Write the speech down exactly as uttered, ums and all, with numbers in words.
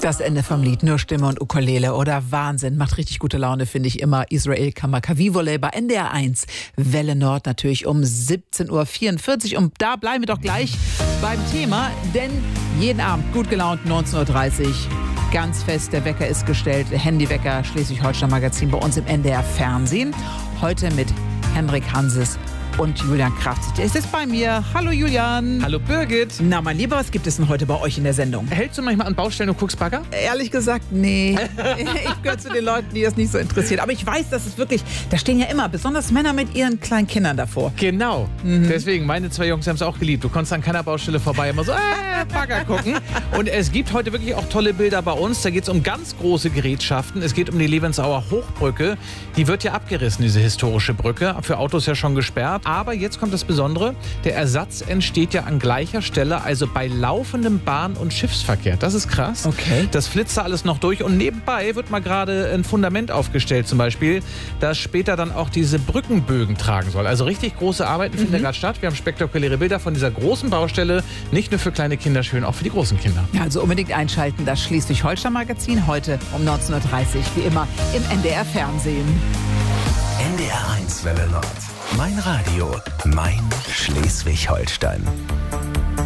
Das Ende vom Lied, nur Stimme und Ukulele oder Wahnsinn, macht richtig gute Laune, finde ich immer. Israel Kamakawiwo'le bei N D R eins, Welle Nord natürlich um siebzehn Uhr vierundvierzig. Und da bleiben wir doch gleich beim Thema, denn jeden Abend gut gelaunt, neunzehn Uhr dreißig, ganz fest, der Wecker ist gestellt, der Handywecker, Schleswig-Holstein Magazin bei uns im N D R Fernsehen. Heute mit Henrik Hanses und Julian Kraft. Der ist jetzt bei mir. Hallo Julian. Hallo Birgit. Na mein Lieber, was gibt es denn heute bei euch in der Sendung? Hältst du manchmal an Baustellen und guckst Bagger? Ehrlich gesagt, nee. Ich gehöre zu den Leuten, die das nicht so interessiert. Aber ich weiß, dass es wirklich, da stehen ja immer besonders Männer mit ihren kleinen Kindern davor. Genau. Mhm. Deswegen, meine zwei Jungs haben es auch geliebt. Du konntest an keiner Baustelle vorbei immer so, äh, Bagger gucken. Und es gibt heute wirklich auch tolle Bilder bei uns. Da geht es um ganz große Gerätschaften. Es geht um die Levensauer Hochbrücke. Die wird ja abgerissen, diese historische Brücke. Für Autos ja schon gesperrt. Aber jetzt kommt das Besondere. Der Ersatz entsteht ja an gleicher Stelle, also bei laufendem Bahn- und Schiffsverkehr. Das ist krass. Okay. Das flitzt da alles noch durch. Und nebenbei wird mal gerade ein Fundament aufgestellt zum Beispiel, das später dann auch diese Brückenbögen tragen soll. Also richtig große Arbeiten mhm. finden gerade statt. Wir haben spektakuläre Bilder von dieser großen Baustelle. Nicht nur für kleine Kinder schön, auch für die großen Kinder. Ja, also unbedingt einschalten. Das Schleswig-Holstein Magazin heute um neunzehn Uhr dreißig. Wie immer im N D R Fernsehen. N D R eins Welle Nord. Mein Radio, mein Schleswig-Holstein.